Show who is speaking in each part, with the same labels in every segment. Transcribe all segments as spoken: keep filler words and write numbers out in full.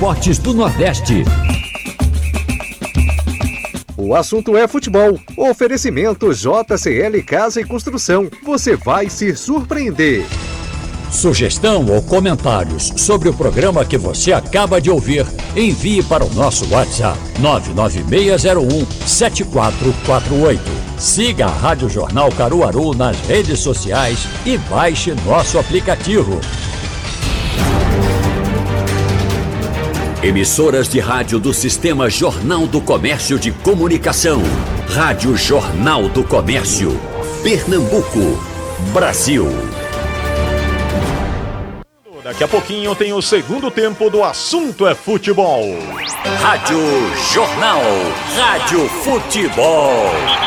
Speaker 1: esportes do Nordeste.
Speaker 2: O assunto é futebol. Oferecimento J C L Casa e Construção. Você vai se surpreender.
Speaker 1: Sugestão ou comentários sobre o programa que você acaba de ouvir, envie para o nosso WhatsApp nove nove seis zero um sete quatro quatro oito. Siga a Rádio Jornal Caruaru nas redes sociais e baixe nosso aplicativo. Emissoras de rádio do Sistema Jornal do Comércio de Comunicação. Rádio Jornal do Comércio. Pernambuco, Brasil.
Speaker 3: Daqui a pouquinho tem o segundo tempo do Assunto é Futebol.
Speaker 1: Rádio Jornal. Rádio Futebol.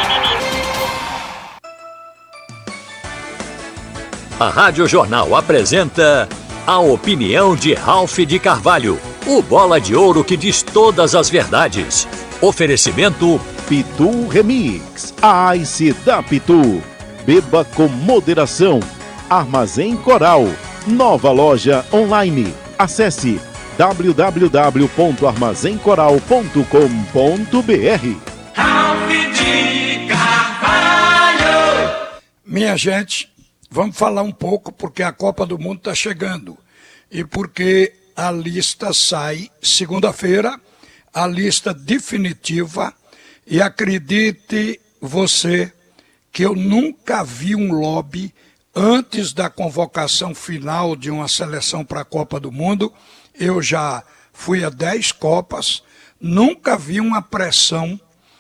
Speaker 1: A Rádio Jornal apresenta a opinião de Ralph de Carvalho, o bola de ouro que diz todas as verdades. Oferecimento
Speaker 4: Pitu Remix, a Ice da Pitu. Beba com moderação. Armazém Coral, nova loja online. Acesse w w w ponto armazém coral ponto com ponto b r.
Speaker 5: Ralph de Carvalho.
Speaker 6: Minha gente, vamos falar um pouco porque a Copa do Mundo está chegando e porque a lista sai segunda-feira, a lista definitiva, e acredite você que eu nunca vi um lobby antes da convocação final de uma seleção para a Copa do Mundo. Eu já fui a dez Copas, nunca vi uma pressão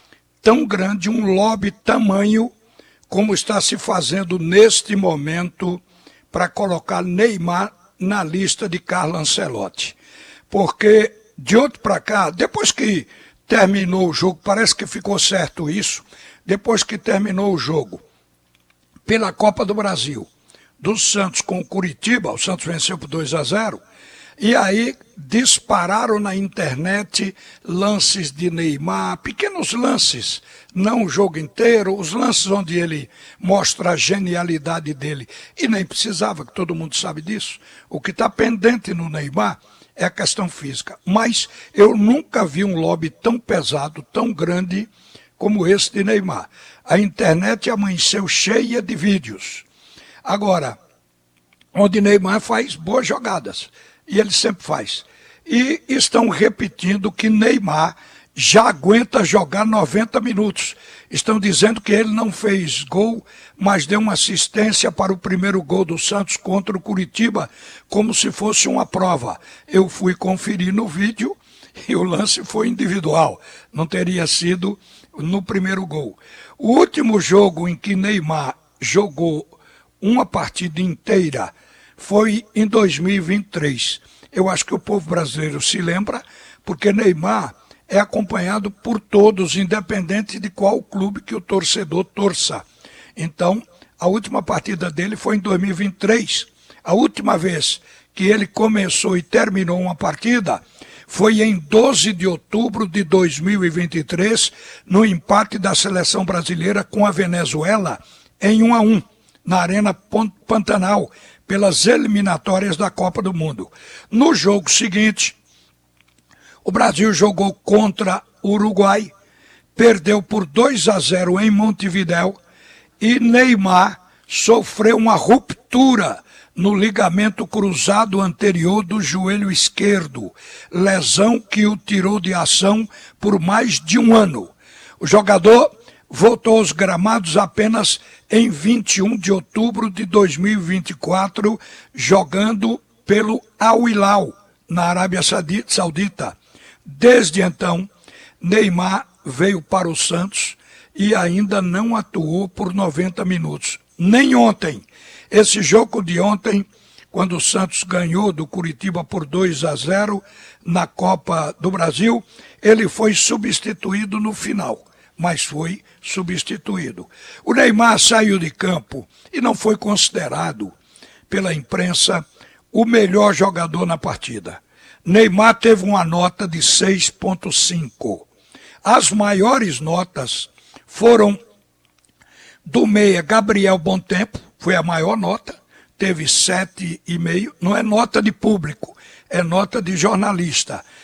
Speaker 6: tão grande, um lobby tamanho como está se fazendo neste momento para colocar Neymar na lista de Carlo Ancelotti. Porque de ontem para cá, depois que terminou o jogo, parece que ficou certo isso, depois que terminou o jogo pela Copa do Brasil, do Santos com o Curitiba, o Santos venceu por dois a zero, e aí dispararam na internet lances de Neymar, pequenos lances, não o jogo inteiro, os lances onde ele mostra a genialidade dele. E nem precisava, que todo mundo sabe disso. O que está pendente no Neymar é a questão física. Mas eu nunca vi um lobby tão pesado, tão grande como esse de Neymar. A internet amanheceu cheia de vídeos. Agora, onde Neymar faz boas jogadas. E ele sempre faz. E estão repetindo que Neymar já aguenta jogar noventa minutos. Estão dizendo que ele não fez gol, mas deu uma assistência para o primeiro gol do Santos contra o Curitiba, como se fosse uma prova. Eu fui conferir no vídeo e o lance foi individual. Não teria sido no primeiro gol. O último jogo em que Neymar jogou uma partida inteira foi em dois mil e vinte e três. Eu acho que o povo brasileiro se lembra, porque Neymar é acompanhado por todos, independente de qual clube que o torcedor torça. Então, a última partida dele foi em dois mil e vinte e três. A última vez que ele começou e terminou uma partida foi em doze de outubro de dois mil e vinte e três, no empate da seleção brasileira com a Venezuela em um a um, na Arena Pantanal, pelas eliminatórias da Copa do Mundo. No jogo seguinte, o Brasil jogou contra o Uruguai, perdeu por dois a zero em Montevidéu e Neymar sofreu uma ruptura no ligamento cruzado anterior do joelho esquerdo, lesão que o tirou de ação por mais de um ano. O jogador voltou aos gramados apenas em vinte e um de outubro de dois mil e vinte e quatro, jogando pelo Al Hilal, na Arábia Saudita. Desde então, Neymar veio para o Santos e ainda não atuou por noventa minutos. Nem ontem. Esse jogo de ontem, quando o Santos ganhou do Curitiba por dois a zero na Copa do Brasil, ele foi substituído no final. Mas foi substituído. O Neymar saiu de campo e não foi considerado pela imprensa o melhor jogador na partida. Neymar teve uma nota de seis ponto cinco. As maiores notas foram do meia Gabriel Bontempo, foi a maior nota, teve sete vírgula cinco. Não é nota de público, é nota de jornalista.